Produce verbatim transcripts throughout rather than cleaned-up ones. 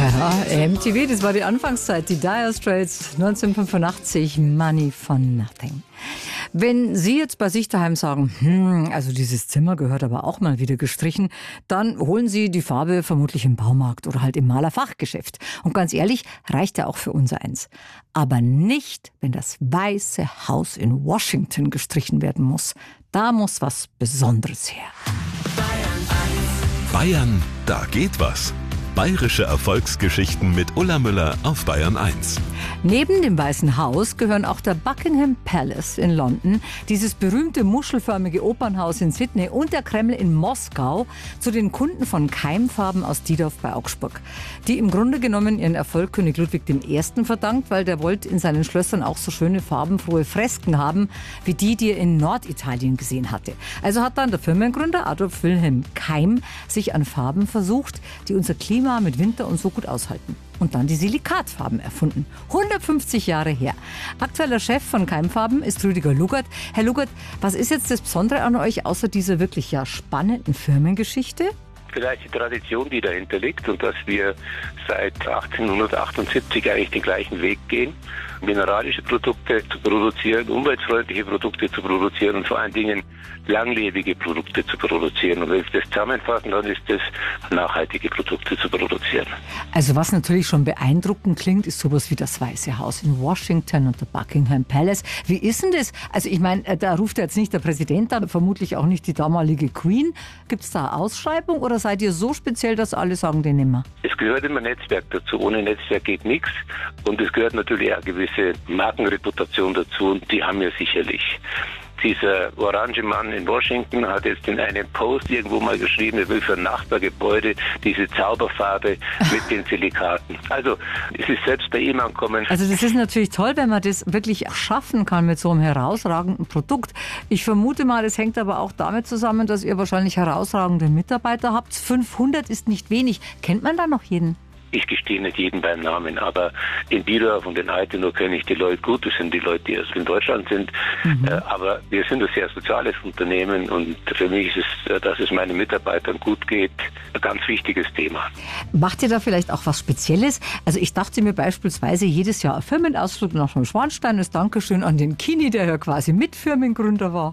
Ja, M T V, das war die Anfangszeit, die Dire Straits, neunzehnhundertfünfundachtzig, Money for Nothing. Wenn Sie jetzt bei sich daheim sagen, hm, also dieses Zimmer gehört aber auch mal wieder gestrichen, dann holen Sie die Farbe vermutlich im Baumarkt oder halt im Malerfachgeschäft. Und ganz ehrlich, reicht ja auch für unser eins. Aber nicht, wenn das Weiße Haus in Washington gestrichen werden muss. Da muss was Besonderes her. Bayern, da geht was. Bayerische Erfolgsgeschichten mit Ulla Müller auf Bayern eins. Neben dem Weißen Haus gehören auch der Buckingham Palace in London, dieses berühmte muschelförmige Opernhaus in Sydney und der Kreml in Moskau zu den Kunden von Keimfarben aus Diedorf bei Augsburg, die im Grunde genommen ihren Erfolg König Ludwig der Erste verdankt, weil der wollte in seinen Schlössern auch so schöne farbenfrohe Fresken haben, wie die, die er in Norditalien gesehen hatte. Also hat dann der Firmengründer Adolf Wilhelm Keim sich an Farben versucht, die unser Klima mit Winter und so gut aushalten. Und dann die Silikatfarben erfunden. hundertfünfzig Jahre her. Aktueller Chef von Keimfarben ist Rüdiger Lugert. Herr Lugert, was ist jetzt das Besondere an euch, außer dieser wirklich ja spannenden Firmengeschichte? Vielleicht die Tradition, die dahinter liegt und dass wir seit achtzehnhundertachtundsiebzig eigentlich den gleichen Weg gehen, mineralische Produkte zu produzieren, umweltfreundliche Produkte zu produzieren und vor allen Dingen langlebige Produkte zu produzieren. Und wenn ich das zusammenfassen, dann ist es, nachhaltige Produkte zu produzieren. Also was natürlich schon beeindruckend klingt, ist sowas wie das Weiße Haus in Washington und der Buckingham Palace. Wie ist denn das? Also ich meine, da ruft jetzt nicht der Präsident an, vermutlich auch nicht die damalige Queen. Gibt es da Ausschreibung oder seid ihr so speziell, dass alle sagen, den nehmen wir? Es gehört immer Netzwerk dazu. Ohne Netzwerk geht nichts. Und es gehört natürlich auch eine gewisse Markenreputation dazu. Und die haben wir sicherlich. Dieser orange Mann in Washington hat jetzt in einem Post irgendwo mal geschrieben, er will für ein Nachbargebäude diese Zauberfarbe mit den Silikaten. Also es ist selbst bei ihm angekommen. Also das ist natürlich toll, wenn man das wirklich schaffen kann mit so einem herausragenden Produkt. Ich vermute mal, das hängt aber auch damit zusammen, dass ihr wahrscheinlich herausragende Mitarbeiter habt. fünfhundert ist nicht wenig. Kennt man da noch jeden? Ich gestehe nicht jeden beim Namen, aber in Diedorf und in Altenau kenne ich die Leute gut. Das sind die Leute, die erst in Deutschland sind. Mhm. Äh, aber wir sind ein sehr soziales Unternehmen und für mich ist es, dass es meinen Mitarbeitern gut geht, ein ganz wichtiges Thema. Macht ihr da vielleicht auch was Spezielles? Also ich dachte mir beispielsweise jedes Jahr ein Firmenausflug nach dem Schwanstein als Dankeschön an den Kini, der ja quasi Mitfirmengründer war.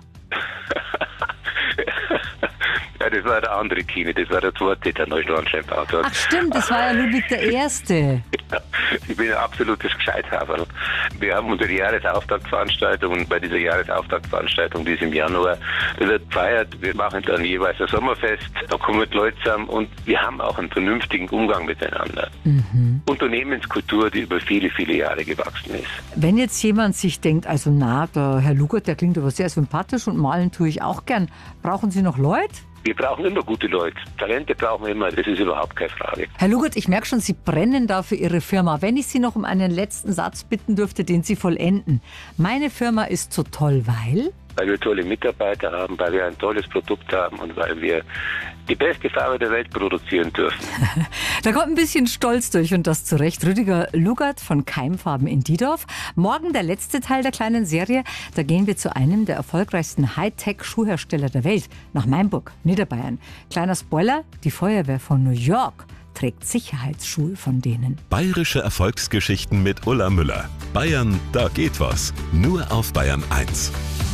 Ja, das war der andere Kini, das war der zweite, der Neuschwanstein-Bau. Ach stimmt, das war ja Ludwig der Erste. Ja, ich bin ein absolutes Gescheithaferl. Wir haben unsere Jahresauftaktveranstaltung und bei dieser Jahresauftaktveranstaltung, die ist im Januar, da wird gefeiert, wir machen dann jeweils ein Sommerfest, da kommen die Leute zusammen und wir haben auch einen vernünftigen Umgang miteinander. Mhm. Unternehmenskultur, die über viele, viele Jahre gewachsen ist. Wenn jetzt jemand sich denkt, also na, der Herr Lugert, der klingt aber sehr sympathisch und malen tue ich auch gern, brauchen Sie noch Leute? Wir brauchen immer gute Leute. Talente brauchen wir immer, das ist überhaupt keine Frage. Herr Lugert, ich merke schon, Sie brennen da für Ihre Firma. Wenn ich Sie noch um einen letzten Satz bitten dürfte, den Sie vollenden. Meine Firma ist so toll, weil? Weil wir tolle Mitarbeiter haben, weil wir ein tolles Produkt haben und weil wir die beste Farbe der Welt produzieren dürfen. Da kommt ein bisschen Stolz durch und das zu Recht. Rüdiger Lugert von Keimfarben in Diedorf. Morgen der letzte Teil der kleinen Serie. Da gehen wir zu einem der erfolgreichsten Hightech-Schuhhersteller der Welt, nach Mainburg, Niederbayern. Kleiner Spoiler, die Feuerwehr von New York trägt Sicherheitsschuhe von denen. Bayerische Erfolgsgeschichten mit Ulla Müller. Bayern, da geht was. Nur auf Bayern eins.